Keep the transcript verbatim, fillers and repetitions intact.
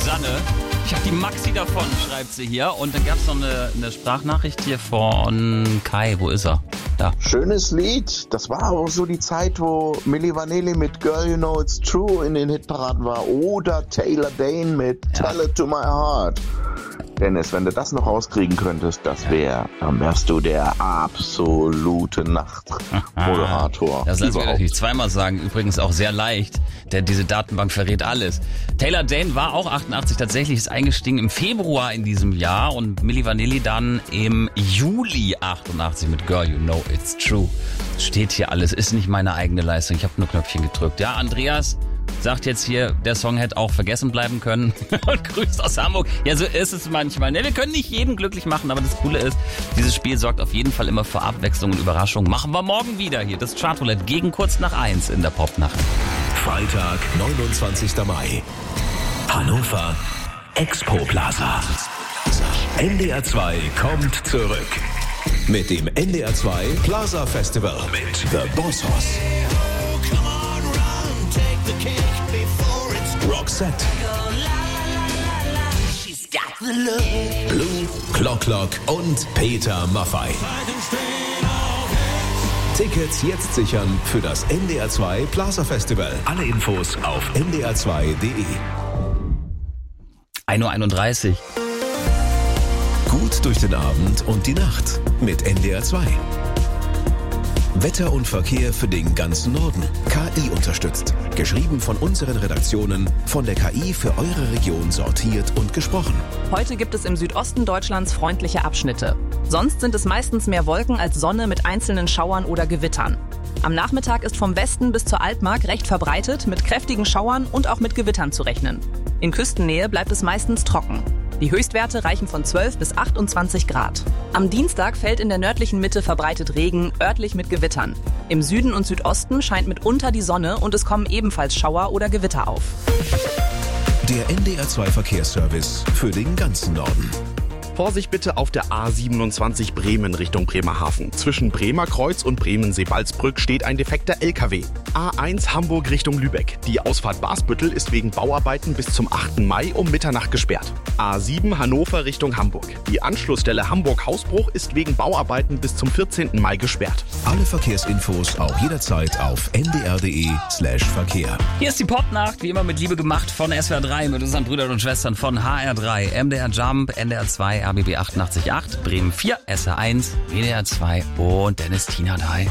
Susanne. Ich habe die Maxi davon, schreibt sie hier. Und dann gab es noch eine, eine Sprachnachricht hier von Kai. Wo ist er? Da. Schönes Lied. Das war auch so die Zeit, wo Milli Vanilli mit Girl You Know It's True in den Hitparaden war. Oder Taylor Dane mit ja. Tell It To My Heart. Dennis, wenn du das noch rauskriegen könntest, das wäre, dann wärst du der absolute Nachtmoderator. Das lassen wir natürlich zweimal sagen, übrigens auch sehr leicht, denn diese Datenbank verrät alles. Taylor Dane war auch achtundachtzig, tatsächlich ist eingestiegen im Februar in diesem Jahr und Milli Vanilli dann im Juli achtundachtzig mit Girl You Know It's True. Steht hier alles, ist nicht meine eigene Leistung, ich habe nur Knöpfchen gedrückt. Ja, Andreas sagt jetzt hier, der Song hätte auch vergessen bleiben können und grüßt aus Hamburg. Ja, so ist es manchmal. Ne, wir können nicht jeden glücklich machen, aber das Coole ist, dieses Spiel sorgt auf jeden Fall immer für Abwechslung und Überraschung. Machen wir morgen wieder hier das Chartroulette gegen kurz nach eins in der Popnacht. Freitag, neunundzwanzigster Mai. Hannover Expo Plaza. N D R zwei kommt zurück. Mit dem N D R zwei Plaza Festival mit The Boss Hoss. Roxette, Blue, Clock Clock und Peter Maffay. Tickets jetzt sichern für das N D R zwei Plaza Festival. Alle Infos auf n d r zwei punkt d e. ein Uhr einunddreißig. Gut durch den Abend und die Nacht mit N D R zwei. Wetter und Verkehr für den ganzen Norden. K I unterstützt. Geschrieben von unseren Redaktionen, von der K I für eure Region sortiert und gesprochen. Heute gibt es im Südosten Deutschlands freundliche Abschnitte. Sonst sind es meistens mehr Wolken als Sonne mit einzelnen Schauern oder Gewittern. Am Nachmittag ist vom Westen bis zur Altmark recht verbreitet, mit kräftigen Schauern und auch mit Gewittern zu rechnen. In Küstennähe bleibt es meistens trocken. Die Höchstwerte reichen von zwölf bis achtundzwanzig Grad. Am Dienstag fällt in der nördlichen Mitte verbreitet Regen, örtlich mit Gewittern. Im Süden und Südosten scheint mitunter die Sonne und es kommen ebenfalls Schauer oder Gewitter auf. Der N D R zwei Verkehrsservice für den ganzen Norden. Vorsicht bitte auf der A siebenundzwanzig Bremen Richtung Bremerhaven. Zwischen Bremer Kreuz und Bremen-Seebalsbrück steht ein defekter L K W. A eins Hamburg Richtung Lübeck. Die Ausfahrt Basbüttel ist wegen Bauarbeiten bis zum achten Mai um Mitternacht gesperrt. A sieben Hannover Richtung Hamburg. Die Anschlussstelle Hamburg-Hausbruch ist wegen Bauarbeiten bis zum vierzehnten Mai gesperrt. Alle Verkehrsinfos auch jederzeit auf n d r punkt d e slash Verkehr. Hier ist die Popnacht, wie immer mit Liebe gemacht von S W R drei mit unseren Brüdern und Schwestern von H R drei, M D R Jump, N D R zwei, R B B achtundachtzig Komma acht, Bremen vier, S R eins, W D R zwei und Dennis Tina drei.